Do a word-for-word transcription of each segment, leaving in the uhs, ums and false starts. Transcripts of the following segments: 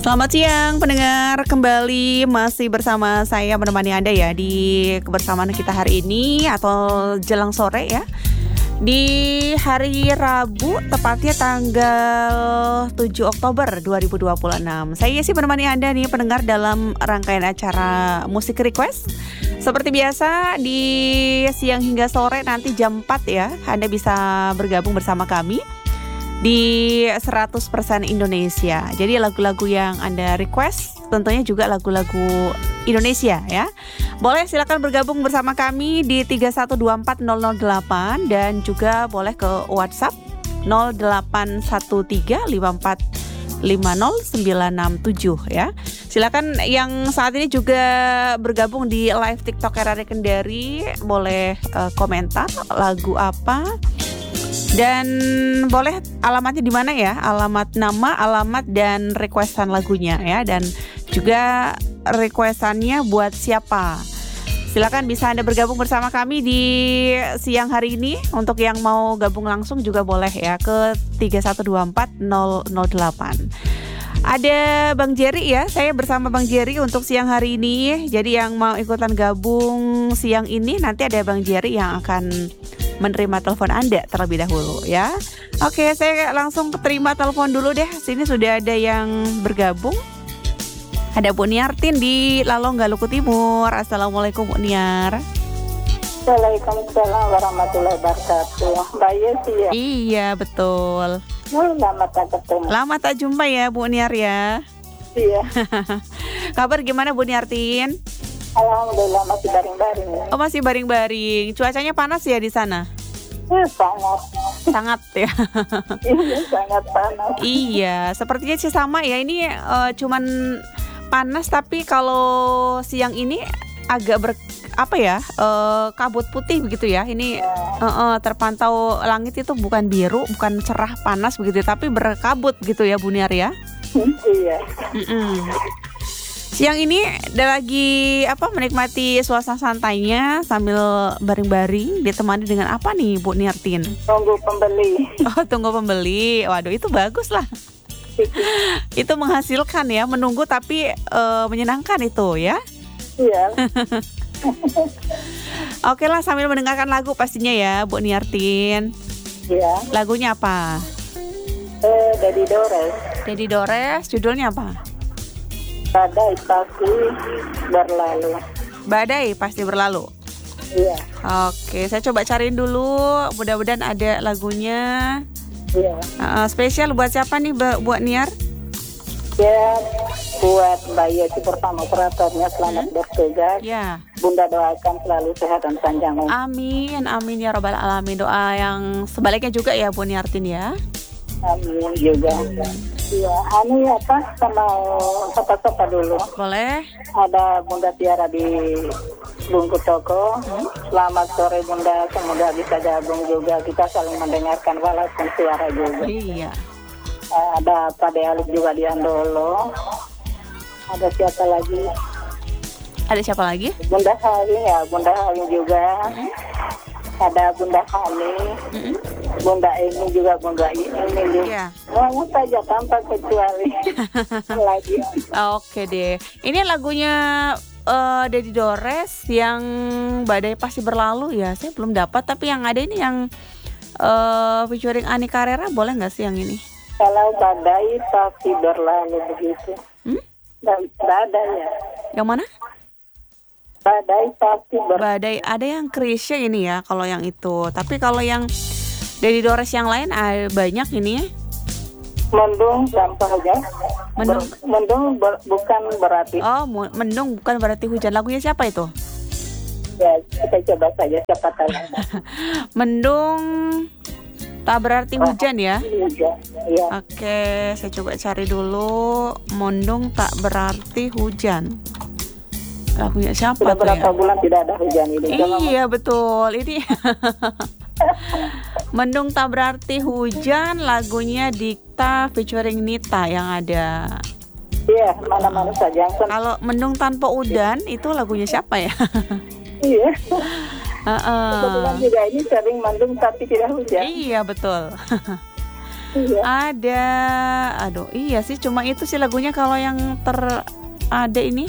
Selamat siang pendengar, kembali masih bersama saya menemani Anda ya di kebersamaan kita hari ini atau jelang sore ya. Di hari Rabu, tepatnya tanggal tujuh Oktober dua ribu dua puluh enam. Saya sih menemani Anda nih pendengar dalam rangkaian acara Musik Request. Seperti biasa di siang hingga sore nanti jam empat ya, Anda bisa bergabung bersama kami di seratus persen Indonesia. Jadi lagu-lagu yang Anda request tentunya juga lagu-lagu Indonesia ya. Boleh silakan bergabung bersama kami di tiga satu dua empat nol nol delapan dan juga boleh ke WhatsApp nol delapan satu tiga lima empat lima nol sembilan enam tujuh ya. Silakan yang saat ini juga bergabung di live TikTok Era Kendari, boleh uh, komentar lagu apa. Dan boleh alamatnya di mana ya? Alamat nama, alamat dan requestan lagunya ya. Dan juga requestannya buat siapa? Silakan bisa Anda bergabung bersama kami di siang hari ini. Untuk yang mau gabung langsung juga boleh ya ke tiga satu dua empat nol nol delapan. Ada Bang Jerry ya, saya bersama Bang Jerry untuk siang hari ini. Jadi yang mau ikutan gabung siang ini nanti ada Bang Jerry yang akan menerima telepon Anda terlebih dahulu ya. Oke, saya langsung terima telepon dulu deh. Sini sudah ada yang bergabung. Ada Bu Niartin di Lalong Galuku Timur. Assalamualaikum Bu Niar. Waalaikumsalam warahmatullahi wabarakatuh. Mbak Yesi ya? Iya betul. Oh, lama tak ketemu. Lama tak jumpa ya Bu Niar ya. Iya. Kabar gimana Bu Niartin? Alhamdulillah masih baring-baring. Oh masih baring-baring. Cuacanya panas ya di sana? Eh, sangat. Sangat ya. Iya sangat panas. Iya, sepertinya sih sama ya. Ini uh, cuman panas tapi kalau siang ini agak ber apa ya uh, kabut putih begitu ya. Ini uh, uh, terpantau langit itu bukan biru, bukan cerah panas begitu, tapi berkabut gitu ya Bu Niar ya. Iya. Mm-mm. Siang ini ada lagi apa menikmati suasana santainya sambil baring-baring, ditemani dengan apa nih Bu Niartin? Tunggu pembeli. Oh tunggu pembeli, waduh itu bagus lah. Itu menghasilkan ya, menunggu tapi uh, menyenangkan itu ya. Iya. Oke lah sambil mendengarkan lagu pastinya ya Bu Niartin. Iya. Lagunya apa? Eh, Dedi Dores. Dedi Dores, judulnya apa? Badai pasti berlalu. Badai pasti berlalu. Iya. Oke, saya coba cariin dulu. Mudah-mudahan ada lagunya. Iya. Uh, spesial buat siapa nih buat Niar? Ya, buat Mbak Yesi bersama operatornya selamat hmm? bertugas. Ya. Bunda doakan selalu sehat dan panjang umur. Amin, amin ya robbal alamin. Doa yang sebaliknya juga ya Bu Niartin ya. Amin juga. Iya, anu ya apa sama sapa-sapa dulu. Boleh. Ada Bunda Tiara di Bungku Toko. Hmm? Selamat sore Bunda, semoga bisa gabung juga. Kita saling mendengarkan walaupun suara juga. Iya. Ada Pak De Alif juga di Andolo. Ada siapa lagi? Ada siapa lagi? Bunda Halim ya, Bunda Halim juga. Hmm? Ada Bunda Halim. Hmm? Bunda ini juga Bunda ini juga. Yeah. Mau saja tanpa kecuali lagi. Oke deh. Ini lagunya uh, Dedi Dores yang Badai Pasti Berlalu ya. Saya belum dapat tapi yang ada ini yang uh, featuring Ani Carrera, boleh nggak sih yang ini? Kalau Badai Pasti Berlalu begitu. Hmm? Badai ya. Yang mana? Badai Pasti Berlalu. Badai ada yang Krisya ini ya kalau yang itu. Tapi kalau yang Dedi Dores yang lain ada banyak ini ya. Mendung tanpa hujan. Mendung, Ber, mendung ber, bukan berarti. Oh, mendung bukan berarti hujan. Lagunya siapa itu? Ya, kita coba saja siapa tahu. Mendung tak berarti hujan ya. Hujan. Ya. Oke, saya coba cari dulu. Mendung tak berarti hujan. Lagunya siapa Sudah tuh berapa ya? bulan tidak ada hujan ini. Iya betul. Ini Mendung tak berarti hujan, lagunya Dikta featuring Nita yang ada. Iya, mana-mana saja. Kalau Mendung Tanpa Udan itu lagunya siapa ya? Iya. Uh-uh. Kebetulan juga ini sering mendung tapi tidak hujan. Iya betul. Iya. Ada, aduh iya sih, cuma itu sih lagunya kalau yang ter ada ini.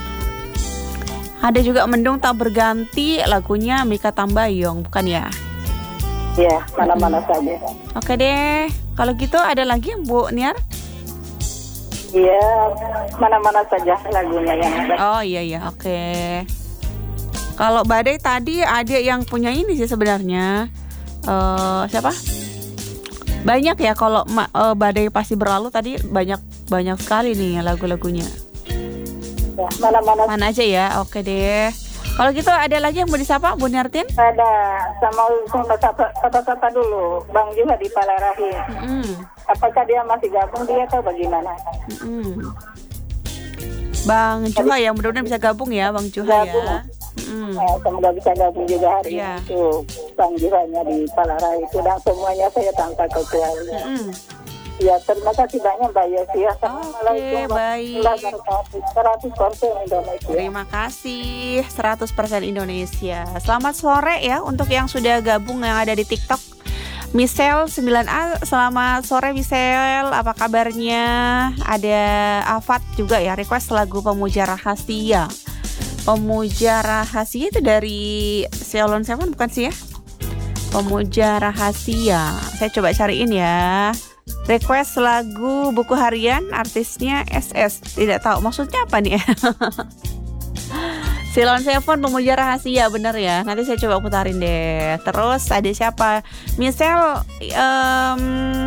Ada juga Mendung Tak Berganti, lagunya Mikha Tambayong, bukan ya? Iya, mana-mana saja. Oke deh, kalau gitu ada lagi Bu Niar? Iya, mana-mana saja lagunya yang ada. Oh iya iya, oke. Kalau Badai tadi ada yang punya ini sih sebenarnya. Eh siapa? Banyak ya kalau ma- eh, Badai Pasti Berlalu tadi banyak banyak sekali nih lagu-lagunya. Ya, mana-mana Mana aja ya, oke deh. Kalau gitu ada lagi yang mau disapa Bu Niartin? ada. Sama kata-kata dulu, Bang juga di Palarahi. Mm-mm. Apakah dia masih gabung dia atau bagaimana? Mm-mm. Bang Juha ya, mudah-mudahan bisa gabung ya Bang Juha Gabung. ya. Mm-mm. Eh, semoga bisa gabung juga hari Iya. ini tuh Bang Juhanya di Palarahi itu, dan semuanya saya tanpa kecuali. Mm-mm. Ya, terima kasih banyak Mbak Yesi. Assalamualaikum baik. warahmatullahi wabarakatuh. seratus persen Indonesia. Terima kasih seratus persen Indonesia. Selamat sore ya untuk yang sudah gabung yang ada di TikTok. Michelle sembilan A, selamat sore Michelle, apa kabarnya? Ada Afat juga ya, request lagu Pemuja Rahasia. Pemuja Rahasia itu dari Ceylon Seven bukan sih ya? Pemuja Rahasia. Saya coba cariin ya. Request lagu Buku Harian, artisnya S S. Tidak tahu maksudnya apa nih. Ceylon Seven Pemuja Rahasia, bener ya. Nanti saya coba putarin deh. Terus ada siapa? Michelle um,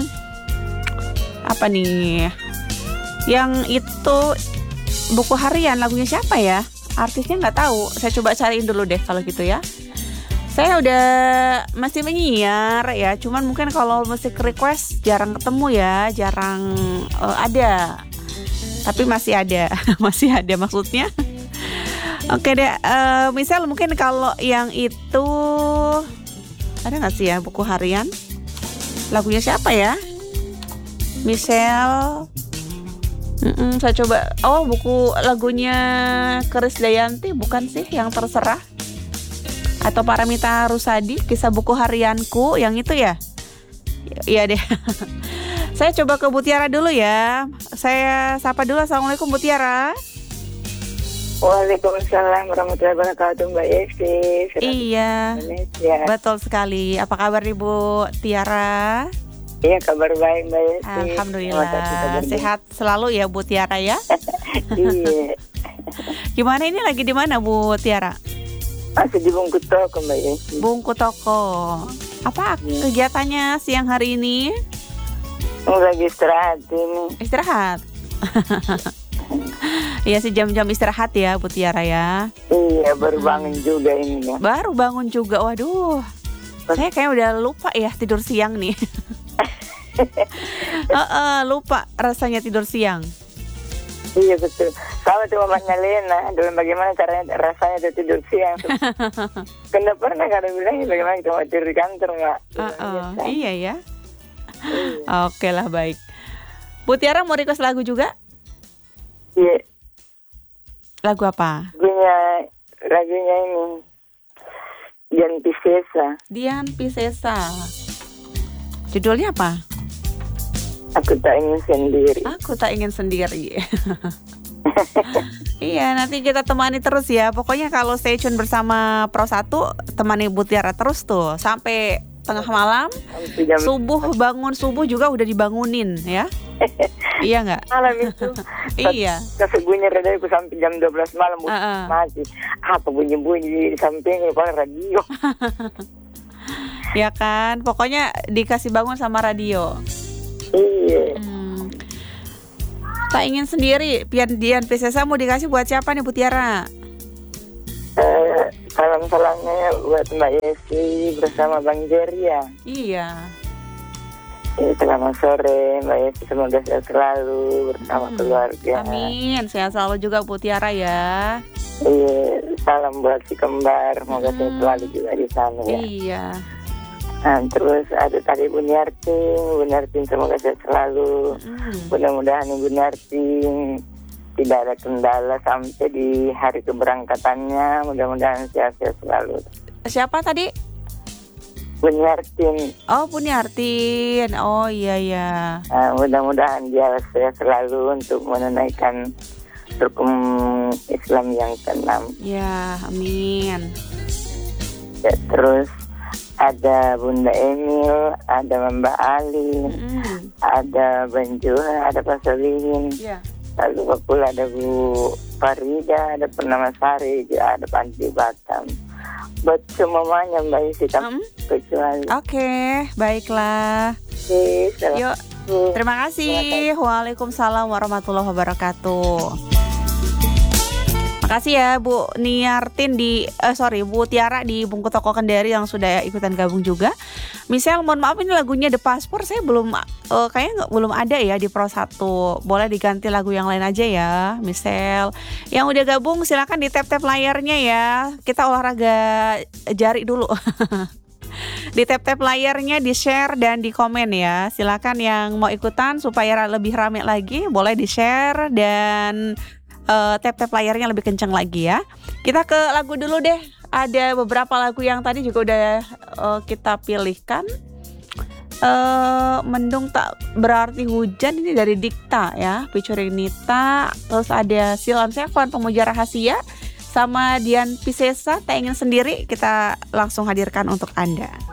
apa nih? Yang itu Buku Harian, lagunya siapa ya? Artisnya nggak tahu. Saya coba cariin dulu deh kalau gitu ya. Saya udah masih menyiar ya, cuman mungkin kalau musik request jarang ketemu ya, jarang uh, ada. Tapi masih ada, masih ada maksudnya. Oke deh, uh, misal mungkin kalau yang itu ada nggak sih ya Buku Harian? Lagunya siapa ya? Michelle. Mm-mm, saya coba. Oh, buku lagunya Krisdayanti bukan sih yang Terserah? Atau Paramita Rusady, Kisah Buku Harianku, yang itu ya? Iya deh. Saya coba ke Bu Tiara dulu ya. Saya sapa dulu. Assalamualaikum Bu Tiara. Waalaikumsalam warahmatullahi wabarakatuh Mbak Yesi. Iya, Indonesia. betul sekali. Apa kabar nih Bu Tiara? Iya, kabar baik Mbak Yesi. Alhamdulillah. Sehat selalu ya Bu Tiara ya. Iya. Gimana ini lagi di mana Bu Tiara? Masih di Bungku Toko Mbak Yesi. Bungku Toko. Apa kegiatannya siang hari ini? Lagi istirahat ini. Istirahat. Iya sih, jam-jam istirahat ya Bu Tiara ya. Iya, baru bangun juga ini ya. Baru bangun juga. Waduh. Saya kayak udah lupa ya tidur siang nih. uh-uh, lupa rasanya tidur siang. Iya betul. Sama tuh mamanya Lena, dalam bagaimana caranya rasanya tuh tidur siang. Kena pernah kadang bilang bagaimana kita mau tidur di kantor Mbak. Uh-uh, iya ya. Oke lah, baik. Bu Tiara mau request lagu juga? Iya. Lagu apa? Lagunya, lagunya ini Dian Piscesa. Dian Piscesa. Judulnya apa? Aku tak ingin sendiri. Aku tak ingin sendiri. Iya, nanti kita temani terus ya. Pokoknya kalau stay tune bersama Pro satu, temani Bu Tiara terus tuh sampai tengah malam. Jam Subuh, bangun subuh juga udah dibangunin ya. Iya nggak? malam itu. Iya. Kesebunyi radio aku sampai jam dua belas malam Uh-uh. masih. Apa bunyi-bunyi di samping kalau radio. Ya kan, pokoknya dikasih bangun sama radio. Iya. Hmm. Tak ingin sendiri. Pian Dian Piscesa mau dikasih buat siapa nih Bu Tiara? Eh, salam-salamnya buat Mbak Yesi bersama Bang Jerry ya. Iya. Eh, selamat sore Mbak Yesi, semoga sehat selalu bersama Hmm. keluarga. Amin. Sehat selalu juga Bu Tiara ya. Iya, salam buat si kembar, semoga sehat Hmm. selalu juga di sana ya. Iya. Nah, terus ada tadi Bu Niartin, Bu Niartin semoga sehat selalu. Hmm. Mudah-mudahan Ibu Niartin tidak ada kendala sampai di hari keberangkatannya. Mudah-mudahan sehat-sehat selalu. Siapa tadi? Punyartin. Oh, Punyartin. Oh iya ya. Uh, mudah-mudahan dia sehat selalu untuk menunaikan rukun Islam yang keenam. Ya, amin. Ya, terus ada Bunda Emil, ada Mbak Ali, Mm-mm. ada Banjuha, ada Pak Solihin. Ya. Lalu pula ada Bu Farida, ada Purnama Sari, juga ada Panti Batam. Buat semuanya Mbak Isi, tanpa Mm. kecuali. Oke, baiklah. Oke, selamat. Yuk, terima kasih. Waalaikumsalam warahmatullahi wabarakatuh. Makasih ya Bu Niartin di eh, sorry Bu Tiara di Bungku Toko Kendari yang sudah ikutan gabung juga. Misal, mohon maaf ini lagunya The Passport saya belum eh, kayaknya nggak belum ada ya di Pro satu. Boleh diganti lagu yang lain aja ya. Misal yang udah gabung silakan di tap-tap layarnya ya. Kita olahraga jari dulu. Di tap-tap layarnya, di share dan di komen ya. Silakan yang mau ikutan supaya lebih rame lagi, boleh di share dan Uh, tap-tap layarnya lebih kencang lagi ya. Kita ke lagu dulu deh. Ada beberapa lagu yang tadi juga udah uh, kita pilihkan. uh, Mendung tak berarti hujan, ini dari Dikta ya, featuring Nita. Terus ada Silon Seven, Pemuja Rahasia, sama Dian Piscesa, Tak Ingin Sendiri. Kita langsung hadirkan untuk Anda.